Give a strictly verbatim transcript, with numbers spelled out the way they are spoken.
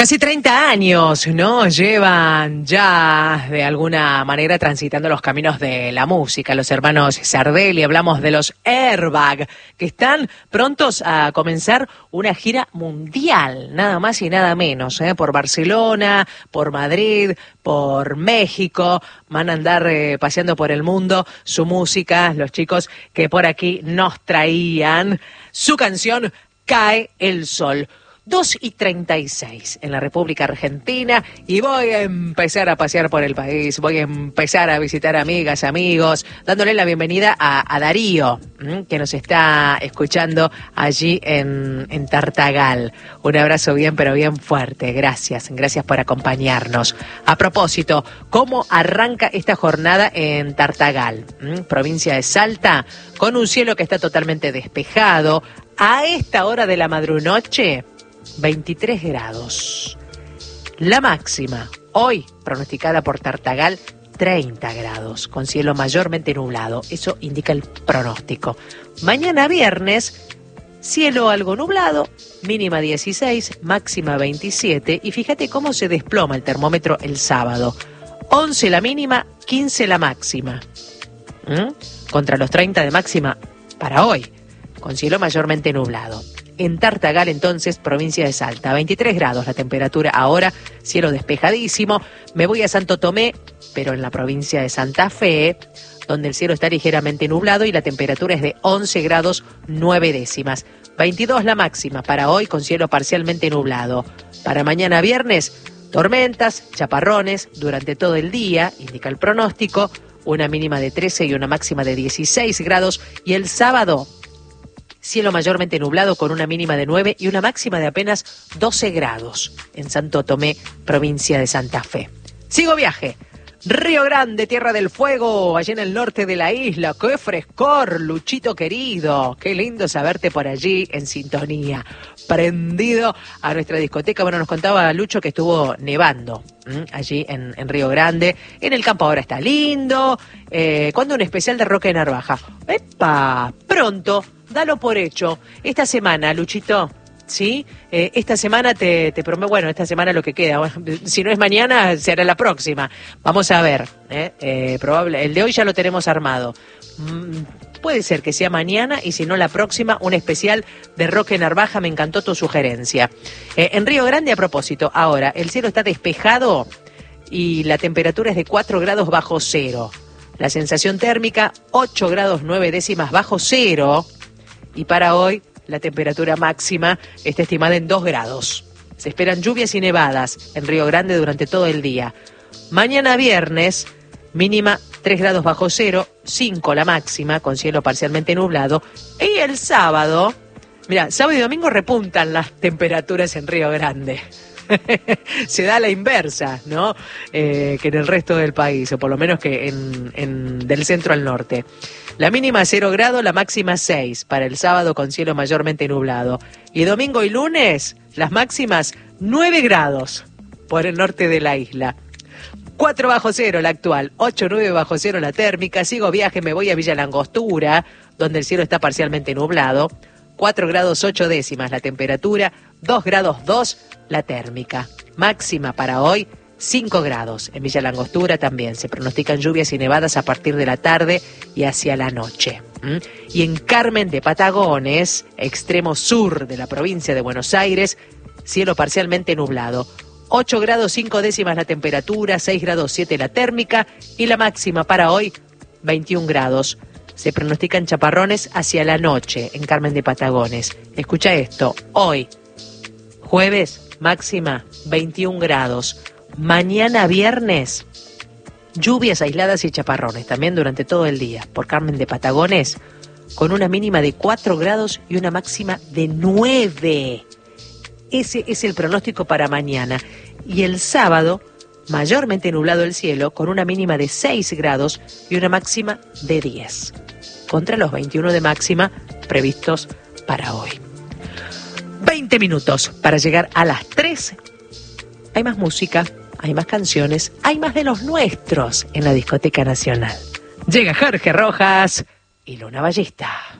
Casi treinta años, ¿no? Llevan ya de alguna manera transitando los caminos de la música. Los hermanos Sardelli, hablamos de los Airbag, que están prontos a comenzar una gira mundial, nada más y nada menos, ¿eh? Por Barcelona, por Madrid, por México. Van a andar eh, paseando por el mundo su música, los chicos que por aquí nos traían su canción Cae el Sol. dos y treinta y seis en la República Argentina y voy a empezar a pasear por el país, voy a empezar a visitar amigas, amigos, dándole la bienvenida a, a Darío, ¿m? que nos está escuchando allí en, en Tartagal. Un abrazo bien, pero bien fuerte. Gracias, gracias por acompañarnos. A propósito, ¿cómo arranca esta jornada en Tartagal, ¿m? provincia de Salta, con un cielo que está totalmente despejado? A esta hora de la madrunoche, veintitrés grados. La máxima, hoy pronosticada por Tartagal, treinta grados, con cielo mayormente nublado. Eso indica el pronóstico. Mañana viernes, cielo algo nublado, mínima dieciséis, máxima veintisiete. Y fíjate cómo se desploma el termómetro el sábado. once la mínima, quince la máxima. ¿Mm? Contra los treinta de máxima para hoy, con cielo mayormente nublado. En Tartagal, entonces, provincia de Salta, veintitrés grados la temperatura ahora, cielo despejadísimo. Me voy a Santo Tomé, pero en la provincia de Santa Fe, donde el cielo está ligeramente nublado y la temperatura es de once grados nueve décimas. veintidós la máxima para hoy, con cielo parcialmente nublado. Para mañana viernes, tormentas, chaparrones durante todo el día, indica el pronóstico, una mínima de trece y una máxima de dieciséis grados. Y el sábado, cielo mayormente nublado con una mínima de nueve y una máxima de apenas doce grados en Santo Tomé, provincia de Santa Fe. Sigo viaje. Río Grande, Tierra del Fuego, allá en el norte de la isla. ¡Qué frescor, Luchito querido! Qué lindo saberte por allí en sintonía. Prendido a nuestra discoteca. Bueno, nos contaba Lucho que estuvo nevando ¿m? allí en, en Río Grande. En el campo ahora está lindo. Eh, ¿Cuándo un especial de Roque Narvaja? ¡Epa! Pronto. Dalo por hecho. Esta semana, Luchito, ¿sí? Eh, esta semana te, te prometo, bueno, esta semana lo que queda. Bueno, si no es mañana, será la próxima. Vamos a ver. ¿eh? Eh, probable, el de hoy ya lo tenemos armado. Mm, puede ser que sea mañana y si no la próxima, un especial de Roque Narvaja. Me encantó tu sugerencia. Eh, en Río Grande, a propósito, ahora, el cielo está despejado y la temperatura es de cuatro grados bajo cero. La sensación térmica, ocho grados nueve décimas bajo cero. Y para hoy, la temperatura máxima está estimada en dos grados. Se esperan lluvias y nevadas en Río Grande durante todo el día. Mañana viernes, mínima tres grados bajo cero, cinco la máxima, con cielo parcialmente nublado. Y el sábado, mira, sábado y domingo repuntan las temperaturas en Río Grande. Se da la inversa, ¿no? Eh, que en el resto del país, o por lo menos que en, en del centro al norte. La mínima cero grados, la máxima seis, para el sábado con cielo mayormente nublado. Y domingo y lunes, las máximas nueve grados por el norte de la isla. cuatro bajo cero la actual, ocho, nueve bajo cero la térmica. Sigo viaje, me voy a Villa Langostura, donde el cielo está parcialmente nublado. cuatro grados ocho décimas la temperatura, dos grados dos la térmica. Máxima para hoy, cinco grados. En Villa Langostura también se pronostican lluvias y nevadas a partir de la tarde y hacia la noche. ¿Mm? Y en Carmen de Patagones, extremo sur de la provincia de Buenos Aires, cielo parcialmente nublado. ocho grados cinco décimas la temperatura, seis grados siete la térmica y la máxima para hoy, veintiún grados. Se pronostican chaparrones hacia la noche en Carmen de Patagones. Escucha esto, hoy, jueves, máxima veintiún grados. Mañana viernes, lluvias aisladas y chaparrones, también durante todo el día, por Carmen de Patagones, con una mínima de cuatro grados y una máxima de nueve. Ese es el pronóstico para mañana. Y el sábado, mayormente nublado el cielo, con una mínima de seis grados y una máxima de diez, contra los veintiuno de máxima previstos para hoy. veinte minutos para llegar a las tres. Hay más música, hay más canciones, hay más de los nuestros en la Discoteca Nacional. Llega Jorge Rojas y Luna Ballista.